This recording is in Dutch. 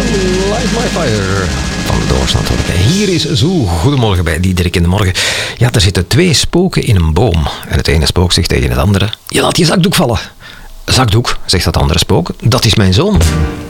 Light My Fire van Doors natuurlijk. Hier is Zo, goedemorgen bij Diederik in de Morgen. Ja, er zitten 2 spoken in een boom. En het ene spook zegt tegen het andere: je laat je zakdoek vallen. Zakdoek, zegt dat andere spook, dat is mijn zoon.